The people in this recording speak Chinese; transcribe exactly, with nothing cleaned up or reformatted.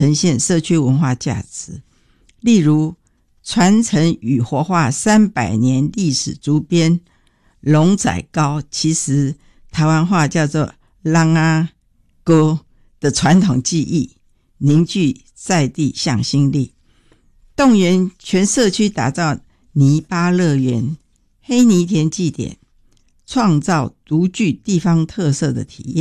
呈现社区文化价值。例如传承与活化三百年历史竹编龙仔糕，其实台湾话叫做啷啊糕的传统技艺，凝聚在地向心力。动员全社区打造泥巴乐园、黑泥田祭典，创造独具地方特色的体验。